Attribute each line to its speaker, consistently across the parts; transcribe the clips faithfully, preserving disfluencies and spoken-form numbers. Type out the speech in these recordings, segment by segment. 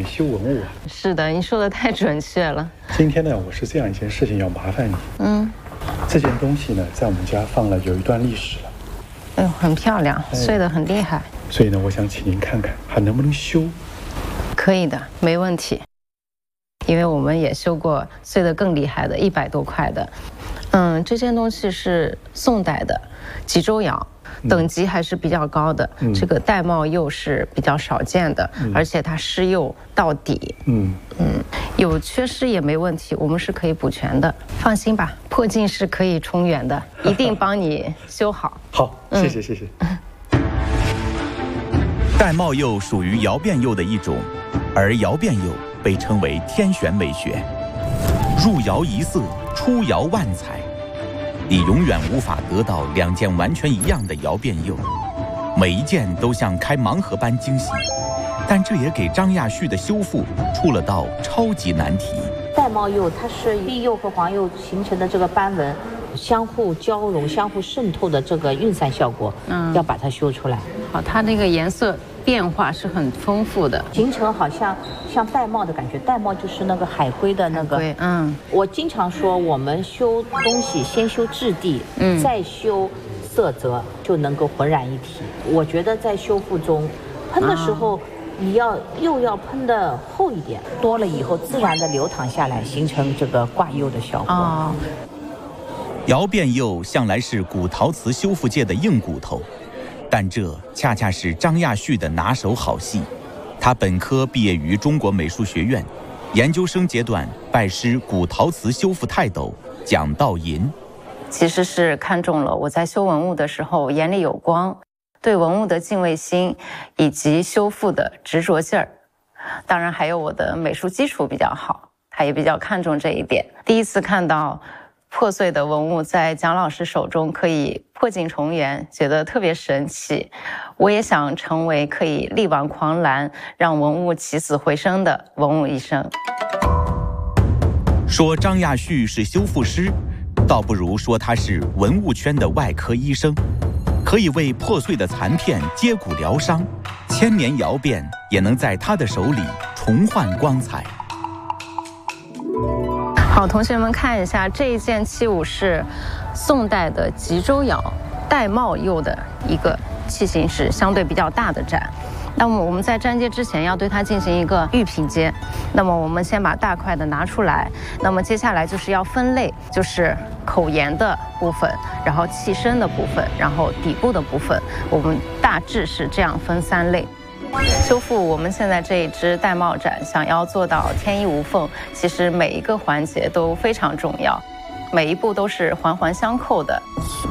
Speaker 1: 修文物啊。
Speaker 2: 是的，你说的太准确了。
Speaker 1: 今天呢，我是这样一件事情要麻烦你。
Speaker 2: 嗯，
Speaker 1: 这件东西呢，在我们家放了有一段历史了。
Speaker 2: 哎呦，很漂亮，碎得很厉害。
Speaker 1: 所以呢，我想请您看看还能不能修。
Speaker 2: 可以的，没问题。因为我们也修过碎得更厉害的，一百多块的。嗯，这件东西是宋代的吉州窑，等级还是比较高的。嗯、这个玳瑁釉是比较少见的，嗯、而且它施釉到底。嗯嗯，有缺失也没问题，我们是可以补全的，放心吧，破镜是可以重圆的，一定帮你修好。
Speaker 1: 好，谢谢、嗯、谢谢。
Speaker 3: 玳瑁釉属于窑变釉的一种，而窑变釉被称为天选美学，入窑一色，出窑万彩。你永远无法得到两件完全一样的窑变釉，每一件都像开盲盒般惊喜。但这也给张亚旭的修复出了道超级难题。
Speaker 4: 玳瑁釉它是碧釉和黄釉形成的这个斑纹相互交融、相互渗透的这个晕散效果，嗯，要把它修出来。
Speaker 2: 好，它那个颜色变化是很丰富的，
Speaker 4: 形成好像像玳瑁的感觉。玳瑁就是那个海龟的那个，
Speaker 2: 嗯。我
Speaker 4: 经常说，我们修东西先修质地，嗯，再修色泽，就能够浑然一体。我觉得在修复中，喷的时候。啊你要又要喷的厚一点，多了以后自然的流淌下来，形成这个挂釉的效果。哦，
Speaker 3: 窑变釉向来是古陶瓷修复界的硬骨头，但这恰恰是张亚旭的拿手好戏。他本科毕业于中国美术学院，研究生阶段拜师古陶瓷修复泰斗蒋道银。
Speaker 2: 其实是看中了我在修文物的时候眼里有光。对文物的敬畏心，以及修复的执着劲儿，当然还有我的美术基础比较好，他也比较看重这一点。第一次看到破碎的文物在蒋老师手中可以破镜重圆，觉得特别神奇。我也想成为可以力挽狂澜，让文物起死回生的文物医生。
Speaker 3: 说张亚旭是修复师，倒不如说他是文物圈的外科医生。可以为破碎的残片接骨疗伤，千年窑变也能在他的手里重焕光彩。
Speaker 2: 好，同学们看一下，这一件器物是宋代的吉州窑玳瑁釉的一个器型，是相对比较大的盏。那么我们在粘接之前要对它进行一个预品接。那么我们先把大块的拿出来，那么接下来就是要分类，就是口沿的部分，然后器身的部分，然后底部的部分，我们大致是这样分三类。修复我们现在这一只玳瑁盏，想要做到天衣无缝，其实每一个环节都非常重要，每一步都是环环相扣的。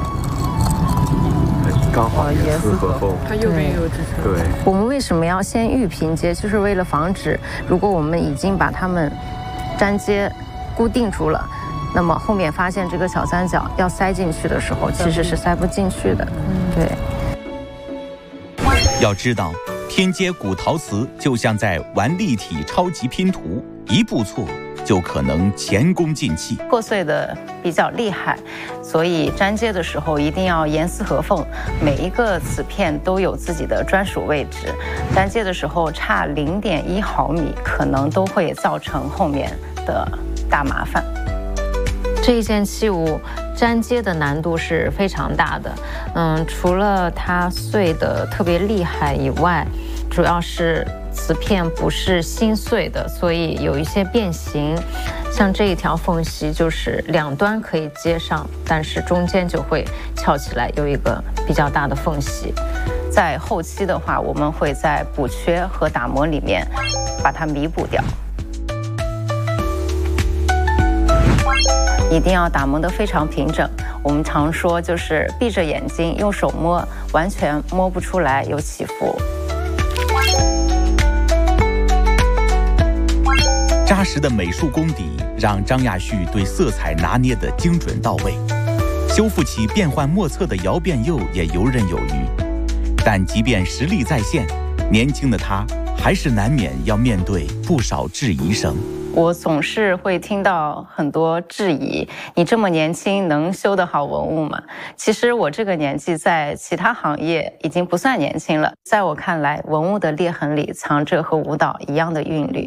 Speaker 5: 刚好严丝合缝，
Speaker 6: 它右边也有支撑。
Speaker 5: 对，
Speaker 2: 我们为什么要先预平接？就是为了防止，如果我们已经把它们粘接固定住了，那么后面发现这个小三角要塞进去的时候，其实是塞不进去的。嗯，对。
Speaker 3: 要知道，拼接古陶瓷就像在玩立体超级拼图，一步错就可能前功尽弃。
Speaker 2: 破碎的比较厉害，所以粘接的时候一定要严丝合缝，每一个瓷片都有自己的专属位置。粘接的时候差零点一毫米，可能都会造成后面的大麻烦。这一件器物粘接的难度是非常大的，嗯，除了它碎的特别厉害以外，主要是瓷片不是新碎的，所以有一些变形。像这一条缝隙就是两端可以接上，但是中间就会翘起来，有一个比较大的缝隙。在后期的话，我们会在补缺和打磨里面把它弥补掉。一定要打磨得非常平整。我们常说就是闭着眼睛用手摸，完全摸不出来有起伏。
Speaker 3: 扎实的美术功底让张亚旭对色彩拿捏得精准到位，修复起变幻莫测的窑变釉也游刃有余。但即便实力在线，年轻的他还是难免要面对不少质疑声。
Speaker 2: 我总是会听到很多质疑，你这么年轻能修得好文物吗？其实我这个年纪在其他行业已经不算年轻了，在我看来，文物的裂痕里藏着和舞蹈一样的韵律。